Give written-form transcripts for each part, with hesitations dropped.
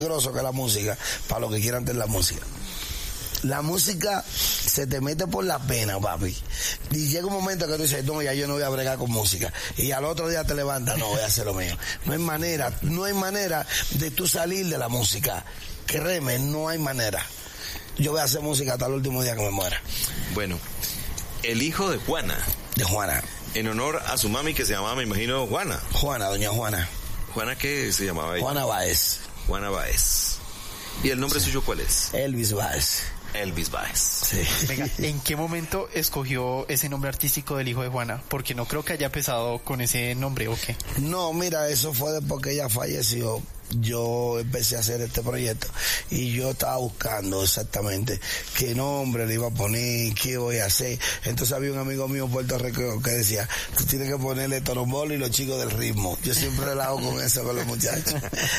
grosso que la música, para los que quieran tener la música. La música se te mete por la pena, papi. Y llega un momento que tú dices, no, ya yo no voy a bregar con música. Y al otro día te levantas, no, voy a hacer lo mío. No hay manera de tú salir de la música. Créeme, no hay manera. Yo voy a hacer música hasta el último día que me muera. Bueno, el hijo de Juana. De Juana. En honor a su mami que se llamaba, me imagino, Juana. Juana, doña Juana. ¿Juana qué se llamaba ella? Juana Báez. Juana Báez. ¿Y el nombre suyo cuál es? Elvis Báez. Elvis Báez. Sí. Venga, ¿en qué momento escogió ese nombre artístico del hijo de Juana? Porque no creo que haya empezado con ese nombre, ¿o qué? No, mira, eso fue después que ella falleció. Yo empecé a hacer este proyecto y yo estaba buscando exactamente qué nombre le iba a poner, qué voy a hacer. Entonces había un amigo mío en Puerto Rico que decía, tú tienes que ponerle Torombolo y los chicos del ritmo. Yo siempre relajo con eso con los muchachos.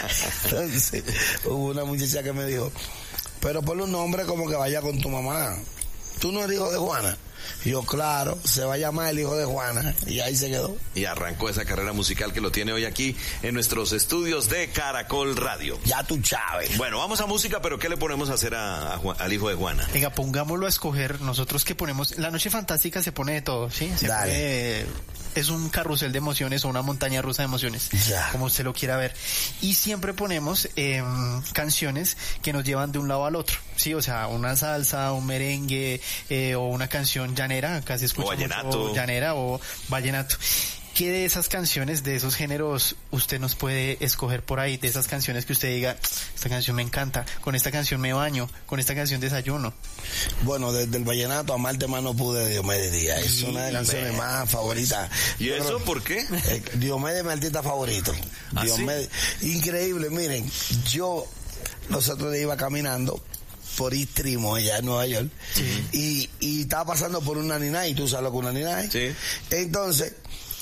Entonces hubo una muchacha que me dijo, pero ponle un nombre como que vaya con tu mamá. ¿Tú no eres hijo de Juana? Y yo, claro, se va a llamar el hijo de Juana. Y ahí se quedó. Y arrancó esa carrera musical que lo tiene hoy aquí en nuestros estudios de Caracol Radio. Ya tú, Chávez. Bueno, vamos a música, pero ¿qué le ponemos a hacer al hijo de Juana? Venga, pongámoslo a escoger. Nosotros que ponemos... La Noche Fantástica se pone de todo, ¿sí? Dale. Es un carrusel de emociones o una montaña rusa de emociones, ya, como usted lo quiera ver. Y siempre ponemos canciones que nos llevan de un lado al otro, ¿sí? O sea, una salsa, un merengue, o una canción llanera, casi escucha mucho llanera o vallenato. ¿Qué de esas canciones, de esos géneros, usted nos puede escoger por ahí? De esas canciones que usted diga, esta canción me encanta, con esta canción me baño, con esta canción desayuno. Bueno, desde el vallenato, Amarte más no pude de Diomedes Díaz. Es una de las canciones más favoritas. ¿Y yo eso por qué? Diomedes es mi artista favorito. ¿Ah, Diomedes, sí? Increíble, miren, yo los otros días iba caminando por East Trimo, allá en Nueva York, sí, y estaba pasando por un 99, ¿tú sabes lo que es un 99? Sí. Entonces,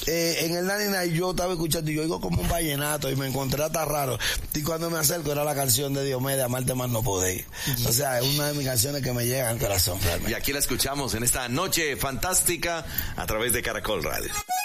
en el 99 yo estaba escuchando y yo oigo como un vallenato y me encontré hasta raro, y cuando me acerco era la canción de Diomedes, Amarte más no podéis. O sea, es una de mis canciones que me llega al corazón realmente. Y aquí la escuchamos en esta noche fantástica a través de Caracol Radio.